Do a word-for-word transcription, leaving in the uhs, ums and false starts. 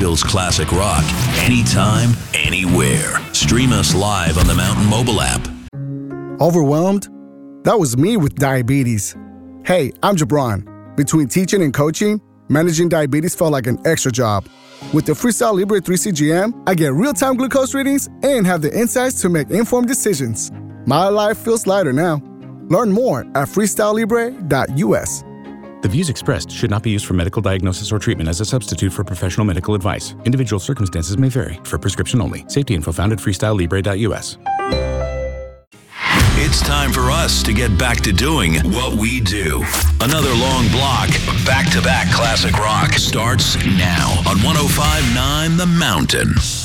Nashville's classic rock anytime, anywhere. Stream us live on the Mountain mobile app. Overwhelmed? That was me with diabetes. Hey, I'm Jabron. Between teaching and coaching, managing diabetes felt like an extra job. With the Freestyle Libre three C G M, I get real-time glucose readings and have the insights to make informed decisions. My life feels lighter now. Learn more at freestyle libre dot u s. The views expressed should not be used for medical diagnosis or treatment as a substitute for professional medical advice. Individual circumstances may vary. For prescription only. Safety info found at freestyle libre dot u s. It's time for us to get back to doing what we do. Another long block of back-to-back classic rock starts now on one oh five point nine The Mountain.